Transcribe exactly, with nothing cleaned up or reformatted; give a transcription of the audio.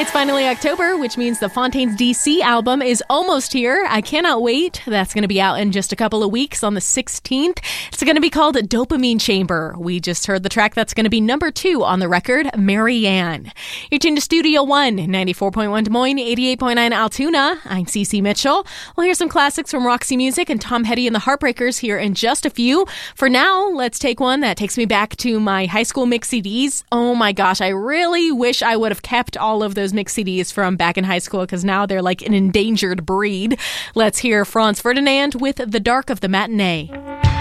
It's finally October, which means the Fontaines D C album is almost here. I cannot wait. That's going to be out in just a couple of weeks on the sixteenth. It's going to be called Dopamine Chamber. We just heard the track that's going to be number two on the record, Marianne. You're tuned to Studio One, ninety-four point one Des Moines, eighty-eight point nine Altoona. I'm Cece Mitchell. We'll hear some classics from Roxy Music and Tom Petty and the Heartbreakers here in just a few. For now, let's take one that takes me back to my high school mix C Ds. Oh my gosh, I really wish I would have kept all of those mix C Ds from back in high school because now they're like an endangered breed. Let's hear Franz Ferdinand with The Dark of the Matinee.